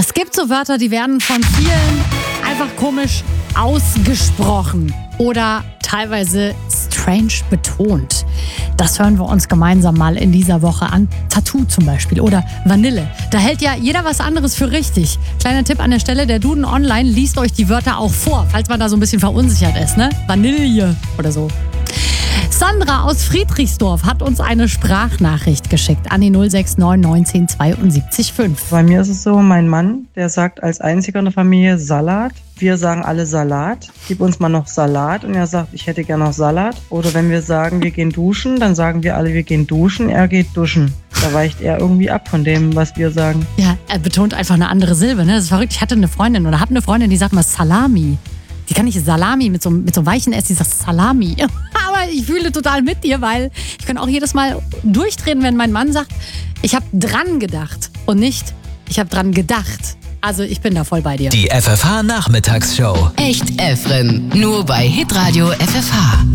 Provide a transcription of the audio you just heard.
Es gibt so Wörter, die werden von vielen einfach komisch ausgesprochen oder teilweise strange betont. Das hören wir uns gemeinsam mal in dieser Woche an. Tattoo zum Beispiel oder Vanille. Da hält ja jeder was anderes für richtig. Kleiner Tipp an der Stelle, der Duden Online liest euch die Wörter auch vor, falls man da so ein bisschen verunsichert ist, ne? Vanille oder so. Sandra aus Friedrichsdorf hat uns eine Sprachnachricht geschickt an die 069 19 72 5. Bei mir ist es so, mein Mann, der sagt als einziger in der Familie Salat. Wir sagen alle Salat. Gib uns mal noch Salat. Und er sagt, ich hätte gerne noch Salat. Oder wenn wir sagen, wir gehen duschen, dann sagen wir alle, wir gehen duschen. Er geht duschen. Da weicht er irgendwie ab von dem, was wir sagen. Ja, er betont einfach eine andere Silbe, ne? Das ist verrückt. Ich hatte eine Freundin oder habe eine Freundin, die sagt mal Salami. Die kann nicht Salami mit so weichen S, die sagt Salami. Aber ich fühle total mit dir, weil ich kann auch jedes Mal durchdrehen, wenn mein Mann sagt, ich habe dran gedacht und nicht, ich habe dran gedacht. Also ich bin da voll bei dir. Die FFH Nachmittagsshow. Echt Efren. Nur bei Hitradio FFH.